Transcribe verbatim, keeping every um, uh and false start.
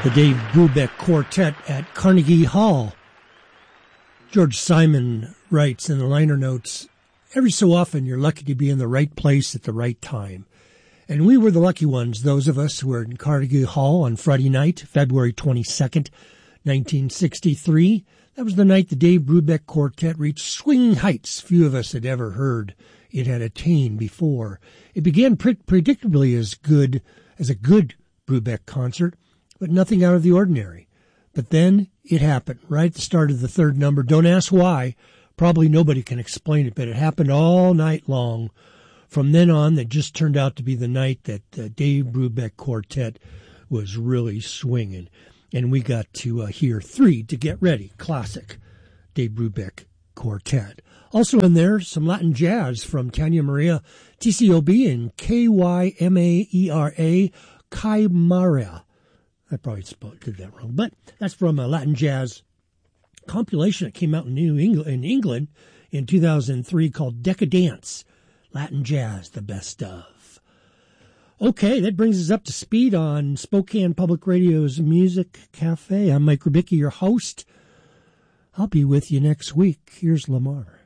The Dave Brubeck Quartet at Carnegie Hall. George Simon writes in the liner notes, every so often you're lucky to be in the right place at the right time. And we were the lucky ones, those of us who were in Carnegie Hall on Friday night, February twenty-second, nineteen sixty-three. That was the night the Dave Brubeck Quartet reached swinging heights few of us had ever heard it had attained before. It began pre- predictably as good as a good Brubeck concert, but nothing out of the ordinary. But then it happened right at the start of the third number. Don't ask why. Probably nobody can explain it, but it happened all night long. From then on, that just turned out to be the night that the Dave Brubeck Quartet was really swinging. And we got to uh, hear three to get ready. Classic Dave Brubeck Quartet. Also in there, some Latin jazz from Tanya Maria T C O B and K Y M A E R A, Kaimara. I probably did that wrong, but that's from a Latin jazz compilation that came out in New England, in England in two thousand three called Decadence, Latin Jazz, the best of. Okay, that brings us up to speed on Spokane Public Radio's Music Cafe. I'm Mike Rubicki, your host. I'll be with you next week. Here's Lamar.